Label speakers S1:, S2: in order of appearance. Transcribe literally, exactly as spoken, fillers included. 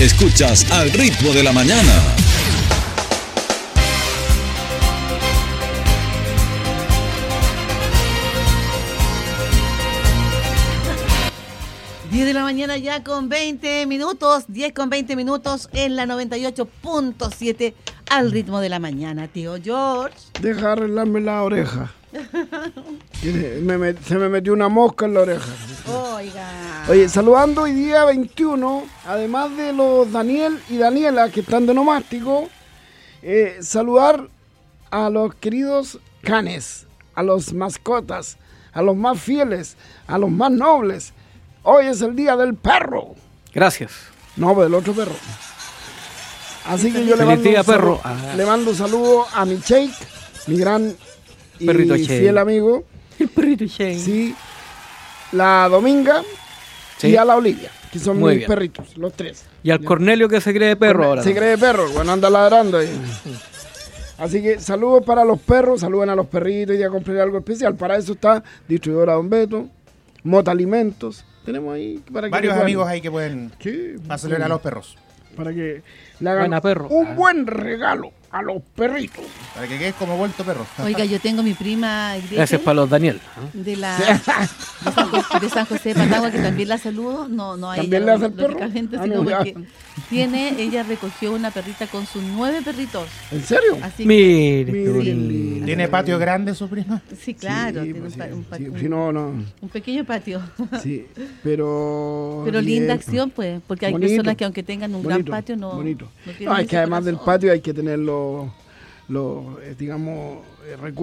S1: Escuchas Al Ritmo de la Mañana.
S2: diez de la mañana ya con veinte minutos, diez con veinte minutos en la noventa y ocho punto siete Al Ritmo de la Mañana, tío George.
S3: Deja arreglarme la oreja. me met, se me metió una mosca en la oreja.
S2: Oiga.
S3: Oye, saludando hoy día veintiuno, además de los Daniel y Daniela que están de nomástico, eh, saludar a los queridos canes, a los mascotas, a los más fieles, a los más nobles. Hoy es el día del perro.
S4: Gracias.
S3: No, del otro perro. Así que yo le
S4: Feliz
S3: mando,
S4: día,
S3: un saludo,
S4: perro. Ah.
S3: le mando un saludo a mi Shake, mi gran y
S4: Perrito Shake.
S3: fiel amigo.
S4: El perrito Shane.
S3: Sí. La Dominga
S4: Sí.
S3: y a la Olivia, que son
S4: Muy
S3: mis
S4: bien.
S3: perritos, los tres.
S4: Y al Cornelio que se cree perro ahora.
S3: Se
S4: ¿no?
S3: cree perro, bueno, anda ladrando ahí. Así que saludos para los perros, saluden a los perritos y a comprar algo especial. Para eso está Distribuidora Don Beto, Mota Alimentos. Tenemos ahí para que
S5: Varios
S3: puedan-
S5: amigos ahí que pueden
S3: Sí,
S5: hacerle a los perros.
S3: para que le hagan
S4: Buena, perro.
S3: un
S4: Ah.
S3: buen regalo a los perritos.
S5: Para que quedes como vuelto perro.
S2: Oiga, yo tengo mi prima Gretel,
S4: Gracias para los Daniel. ¿ah?
S2: de la de San, José, de San José de Patagua, que también la saludo, no, no a
S3: ¿También
S2: ella,
S3: le hace el perro?
S2: lógicamente,
S3: Ah,
S2: sino
S3: no, ya.
S2: porque tiene, ella recogió una perrita con sus nueve perritos.
S3: ¿En serio?
S2: Así que,
S4: Mire,
S3: Mire,
S4: qué
S2: sí.
S4: bonito.
S5: ¿Tiene patio grande su prima?
S2: sí, claro,
S3: Sí,
S2: tiene
S3: pues
S2: un, pa-
S3: sí,
S2: un pa-
S3: sí,
S2: un-
S3: si no, no.
S2: un pequeño patio.
S3: Sí, pero...
S2: Pero linda
S3: bien.
S2: acción, pues, porque hay
S3: Bonito,
S2: personas que aunque tengan un
S3: bonito,
S2: gran patio, no,
S3: bonito.
S2: no
S3: No,
S2: tienen
S3: es
S2: ese
S3: que además del
S2: corazón.
S3: patio hay que tener los, los eh, digamos, eh, recursos